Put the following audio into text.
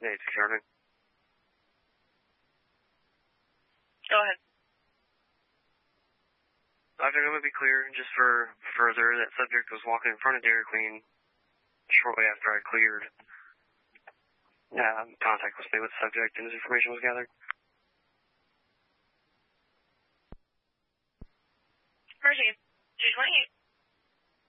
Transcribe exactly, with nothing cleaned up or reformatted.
Hey, it's Karen. Go ahead. Object would be clear, just for further, that subject was walking in front of Dairy Queen shortly after I cleared. Um, contact was made with the subject and his information was gathered. Mercy, two twenty-eight.